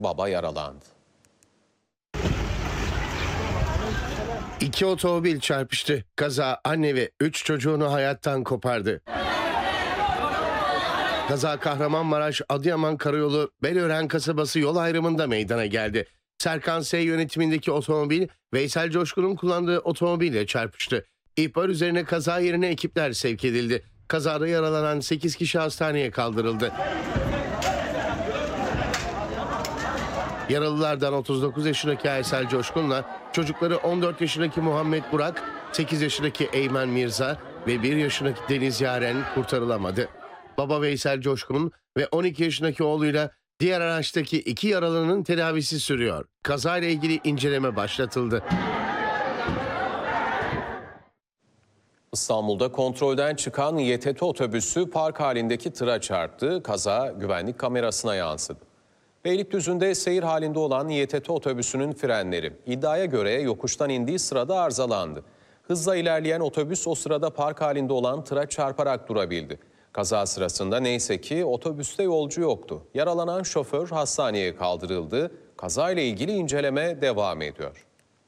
Baba yaralandı. İki otomobil çarpıştı. Kaza anne ve 3 çocuğunu hayattan kopardı. Kaza Kahramanmaraş Adıyaman Karayolu Belören kasabası yol ayrımında meydana geldi. Serkan S yönetimindeki otomobil Veysel Coşkun'un kullandığı otomobille çarpıştı. İhbar üzerine kaza yerine ekipler sevk edildi. Kazada yaralanan 8 kişi hastaneye kaldırıldı. Yaralılardan 39 yaşındaki Veysel Coşkun'la çocukları 14 yaşındaki Muhammed Burak, 8 yaşındaki Eymen Mirza ve 1 yaşındaki Deniz Yaren kurtarılamadı. Baba Veysel Coşkun ve 12 yaşındaki oğluyla diğer araçtaki 2 yaralının tedavisi sürüyor. Kazayla ilgili inceleme başlatıldı. İstanbul'da kontrolden çıkan İETT otobüsü park halindeki tıra çarptı. Kaza güvenlik kamerasına yansıdı. Beylikdüzü'nde seyir halinde olan İETT otobüsünün frenleri iddiaya göre yokuştan indiği sırada arızalandı. Hızla ilerleyen otobüs o sırada park halinde olan tıra çarparak durabildi. Kaza sırasında neyse ki otobüste yolcu yoktu. Yaralanan şoför hastaneye kaldırıldı. Kazayla ilgili inceleme devam ediyor.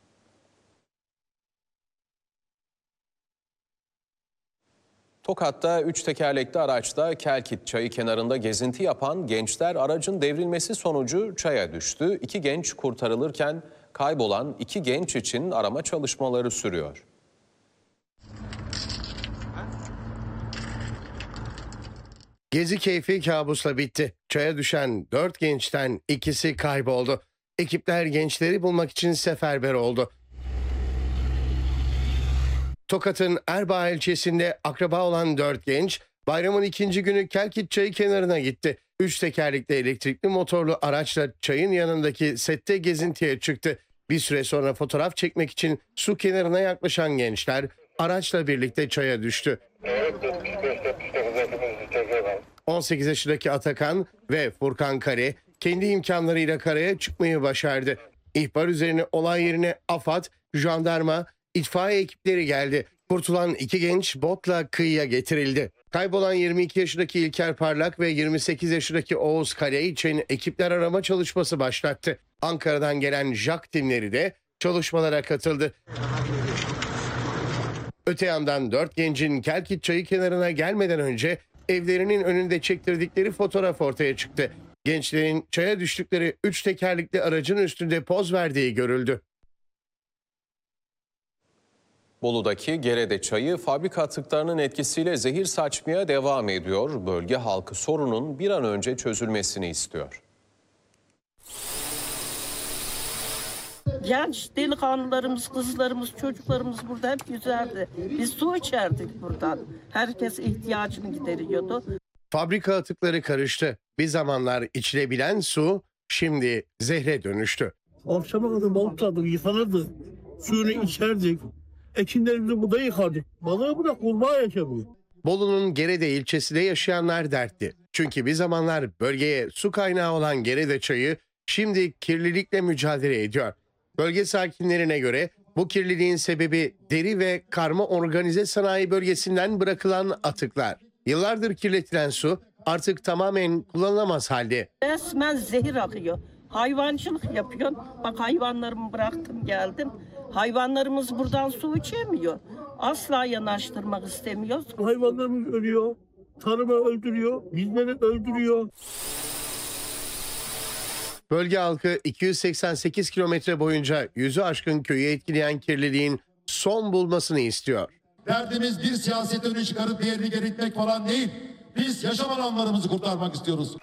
Tokat'ta 3 tekerlekli araçta Kelkit çayı kenarında gezinti yapan gençler aracın devrilmesi sonucu çaya düştü. 2 genç kurtarılırken kaybolan 2 genç için arama çalışmaları sürüyor. Gezi keyfi kabusla bitti. Çaya düşen 4 gençten ikisi kayboldu. Ekipler gençleri bulmak için seferber oldu. Tokat'ın Erbaa ilçesinde akraba olan 4 genç bayramın 2. günü Kelkit çayı kenarına gitti. 3 tekerlekli elektrikli motorlu araçla çayın yanındaki sette gezintiye çıktı. Bir süre sonra fotoğraf çekmek için su kenarına yaklaşan gençler araçla birlikte çaya düştü. 18 yaşındaki Atakan ve Furkan Kare kendi imkanlarıyla karaya çıkmayı başardı. İhbar üzerine olay yerine AFAD, jandarma, itfaiye ekipleri geldi. Kurtulan 2 genç botla kıyıya getirildi. Kaybolan 22 yaşındaki İlker Parlak ve 28 yaşındaki Oğuz Kale için ekipler arama çalışması başlattı. Ankara'dan gelen JAK timleri de çalışmalara katıldı. Öte yandan 4 gencin Kelkit çayı kenarına gelmeden önce evlerinin önünde çektirdikleri fotoğraf ortaya çıktı. Gençlerin çaya düştükleri 3 tekerlekli aracın üstünde poz verdiği görüldü. Bolu'daki Gerede çayı fabrika atıklarının etkisiyle zehir saçmaya devam ediyor. Bölge halkı sorunun bir an önce çözülmesini istiyor. Genç delikanlılarımız, kızlarımız, çocuklarımız burada hep güzeldi. Biz su içerdik buradan. Herkes ihtiyacını gideriyordu. Fabrika atıkları karıştı. Bir zamanlar içilebilen su şimdi zehre dönüştü. Akşama kadar balık tutadık, yıkanırdık. Suyunu içerdik. Ekinlerimizi burada yıkardık. Balığı bırak kurbağa yaşamıyor. Bolu'nun Gerede ilçesinde yaşayanlar dertli. Çünkü bir zamanlar bölgeye su kaynağı olan Gerede çayı şimdi kirlilikle mücadele ediyor. Bölge sakinlerine göre bu kirliliğin sebebi deri ve karma organize sanayi bölgesinden bırakılan atıklar. Yıllardır kirletilen su artık tamamen kullanılamaz halde. Resmen zehir akıyor. Hayvancılık yapıyorsun. Bak hayvanlarımı bıraktım geldim. Hayvanlarımız buradan su içemiyor. Asla yanaştırmak istemiyoruz. Hayvanlarımız ölüyor. Tarımı öldürüyor. Bizleri öldürüyor. Bölge halkı 288 kilometre boyunca 100'ü aşkın köyü etkileyen kirliliğin son bulmasını istiyor. Derdimiz bir siyaset önü çıkarıp diğerini geritmek falan değil. Biz yaşam alanlarımızı kurtarmak istiyoruz.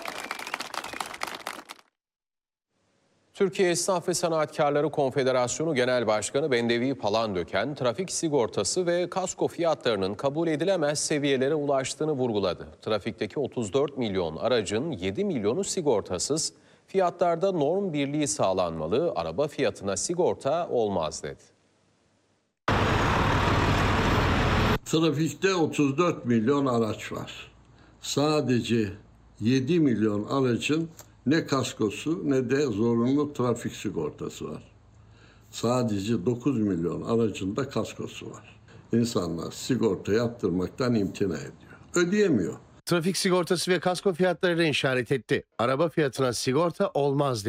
Türkiye Esnaf ve Sanatkarları Konfederasyonu Genel Başkanı Bendevi Palandöken, trafik sigortası ve kasko fiyatlarının kabul edilemez seviyelere ulaştığını vurguladı. Trafikteki 34 milyon aracın 7 milyonu sigortasız, fiyatlarda norm birliği sağlanmalı, araba fiyatına sigorta olmaz dedi. Trafikte 34 milyon araç var. Sadece 7 milyon aracın ne kaskosu ne de zorunlu trafik sigortası var. Sadece 9 milyon aracın da kaskosu var. İnsanlar sigorta yaptırmaktan imtina ediyor. Ödeyemiyor. Trafik sigortası ve kasko fiyatlarını işaret etti. Araba fiyatına sigorta olmaz dedi.